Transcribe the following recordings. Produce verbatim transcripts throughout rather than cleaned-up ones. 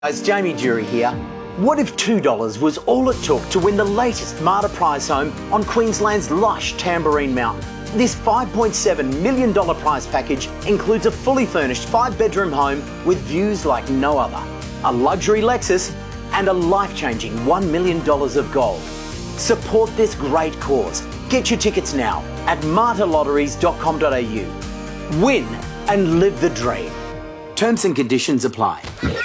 Guys, Jamie Jury here. What if two dollars was all it took to win the latest Marta prize home on Queensland's lush Tamborine Mountain? This five point seven million dollars prize package includes a fully furnished five-bedroom home with views like no other, a luxury Lexus and a life-changing one million dollars of gold. Support this great cause. Get your tickets now at marta lotteries dot com dot a u. Win and live the dream. Terms and conditions apply.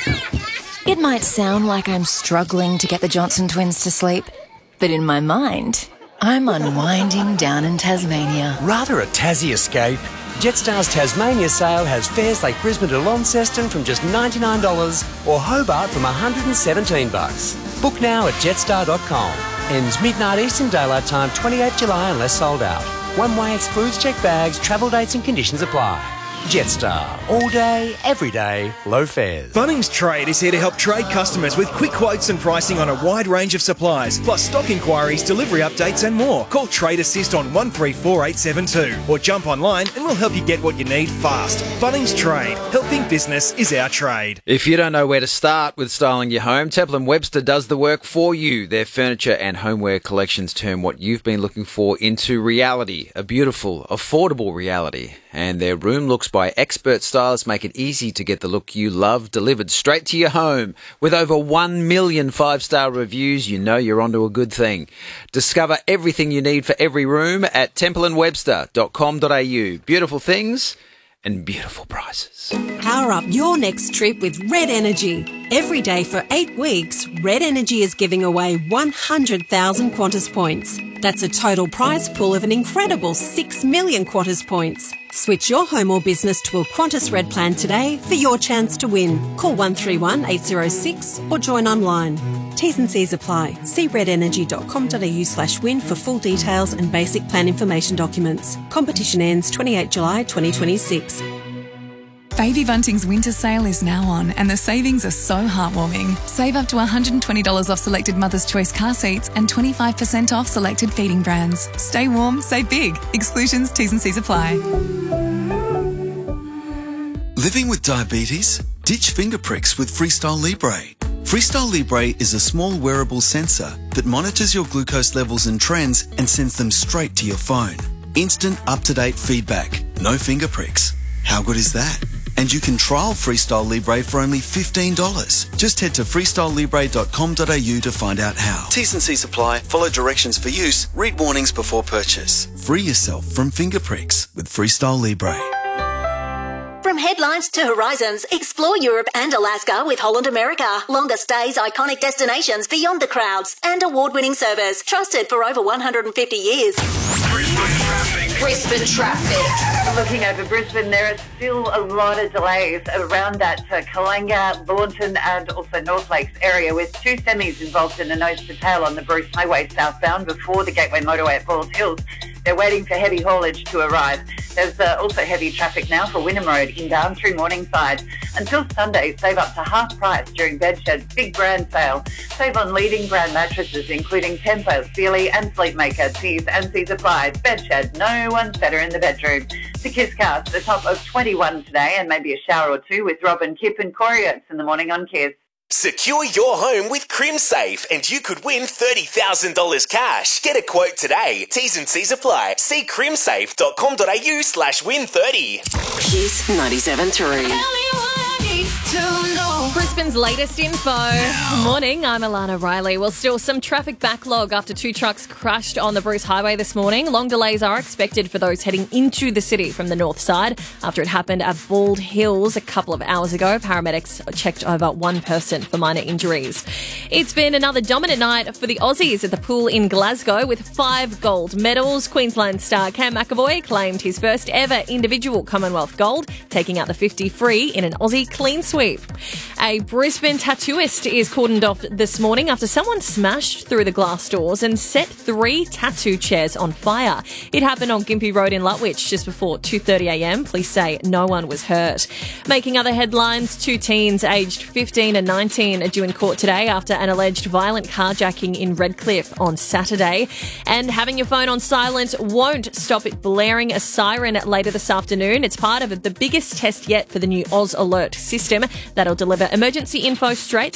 It might sound like I'm struggling to get the Johnson twins to sleep, but in my mind, I'm unwinding down in Tasmania. Rather a Tassie escape? Jetstar's Tasmania sale has fares like Brisbane to Launceston from just ninety-nine dollars or Hobart from one hundred seventeen bucks. Book now at jetstar dot com. Ends midnight Eastern Daylight Time, twenty-eighth July unless sold out. One way excludes checked bags, travel dates and conditions apply. Jetstar. All day, every day, low fares. Bunnings Trade is here to help trade customers with quick quotes and pricing on a wide range of supplies, plus stock inquiries, delivery updates and more. Call Trade Assist on one three four eight seven two or jump online and we'll help you get what you need fast. Bunnings Trade. Helping business is our trade. If you don't know where to start with styling your home, Temple and Webster does the work for you. Their furniture and homeware collections turn what you've been looking for into reality, a beautiful, affordable reality. And their room looks by expert stylists make it easy to get the look you love delivered straight to your home. With over one million five-star reviews, you know you're onto a good thing. Discover everything you need for every room at temple and webster dot com dot a u. Beautiful things and beautiful prices. Power up your next trip with Red Energy. Every day for eight weeks, Red Energy is giving away one hundred thousand Qantas points. That's a total prize pool of an incredible six million Qantas points. Switch your home or business to a Qantas Red plan today for your chance to win. Call one three one eight zero six or join online. T's and C's apply. See red energy dot com dot a u slash win for full details and basic plan information documents. Competition ends twenty-eighth July twenty twenty-six. Baby Bunting's winter sale is now on and the savings are so heartwarming. Save up to one hundred twenty dollars off selected Mother's Choice car seats and twenty-five percent off selected feeding brands. Stay warm, save big. Exclusions, T's and C's apply. Living with diabetes? Ditch finger pricks with Freestyle Libre. Freestyle Libre is a small wearable sensor that monitors your glucose levels and trends and sends them straight to your phone. Instant up-to-date feedback. No finger pricks. How good is that? And you can trial Freestyle Libre for only fifteen dollars. Just head to freestyle libre dot com dot a u to find out how. T's and C's apply. Follow directions for use. Read warnings before purchase. Free yourself from finger pricks with Freestyle Libre. From headlines to horizons, explore Europe and Alaska with Holland America. Longer stays, iconic destinations beyond the crowds, and award-winning service trusted for over one hundred fifty years. Brisbane traffic. Looking over Brisbane, there are still a lot of delays around that uh, Kalanga, Launton and also North Lakes area, with two semis involved in a nose-to-tail on the Bruce Highway southbound before the Gateway Motorway at Falls Hills. They're waiting for heavy haulage to arrive. There's uh, also heavy traffic now for Wynnum Road inbound through Morningside. Until Sunday, save up to half price during Bedshed's big brand sale. Save on leading brand mattresses including Tempur, Sealy and Sleepmaker. T's and C's applied. Bedshed, no one's better in the bedroom. The Kisscast, a top of twenty-one today and maybe a shower or two with Rob and Kip and Corey Oates in the morning on Kiss. Secure your home with CrimSafe and you could win thirty thousand dollars cash. Get a quote today. T's and C's apply. See crimsafe dot com dot a u slash win thirty. Kiss ninety-seven point three. Brisbane's latest info. Morning, I'm Alana Riley. Well, still some traffic backlog after two trucks crashed on the Bruce Highway this morning. Long delays are expected for those heading into the city from the north side after it happened at Bald Hills a couple of hours ago. Paramedics checked over one person for minor injuries. It's been another dominant night for the Aussies at the pool in Glasgow with five gold medals. Queensland star Cam McAvoy claimed his first ever individual Commonwealth gold, taking out the fifty free in an Aussie clean sweep. A Brisbane tattooist is cordoned off this morning after someone smashed through the glass doors and set three tattoo chairs on fire. It happened on Gympie Road in Lutwyche just before two thirty a m. Police say no one was hurt. Making other headlines, two teens aged fifteen and nineteen are due in court today after an alleged violent carjacking in Redcliffe on Saturday. And having your phone on silent won't stop it blaring a siren later this afternoon. It's part of the biggest test yet for the new Oz Alert system that'll deliver emergency Emergency info straight